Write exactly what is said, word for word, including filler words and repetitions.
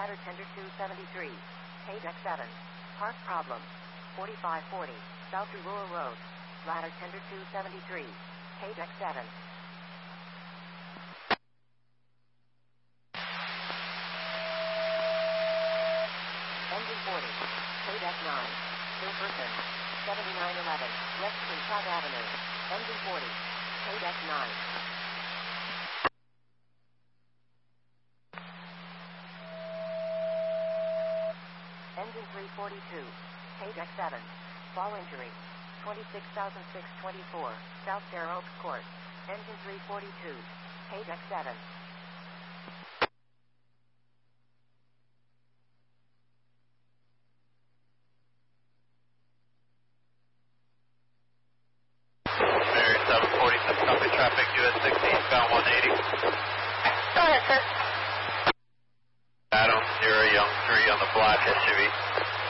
ladder tender two seventy-three, K deck seven, park problem, forty-five forty, South Rural Road, ladder tender two seventy-three, K deck seven. Engine forty, K deck nine, Wilkerson, seventy-nine eleven, West Quinshot Avenue, engine forty, K deck nine. Engine three forty-two, K deck seven, fall injury, twenty-six thousand six hundred twenty-four, South Fair Oaks Court, engine three forty-two, K deck seven. Mary seven forty-six, copy traffic, U S sixteen, bound one eighty. Go ahead, sir. Adam, zero, Young three on the black S U V.